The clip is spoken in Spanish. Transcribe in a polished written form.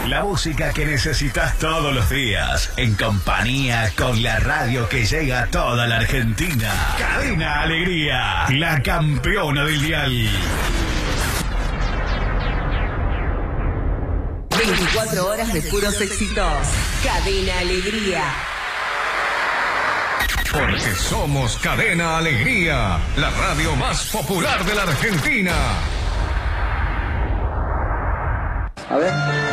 La música que necesitas todos los días, en compañía con la radio que llega a toda la Argentina. Cadena Alegría, la campeona del dial. 24 horas de puros éxitos. Cadena Alegría. Porque somos Cadena Alegría, la radio más popular de la Argentina. A ver.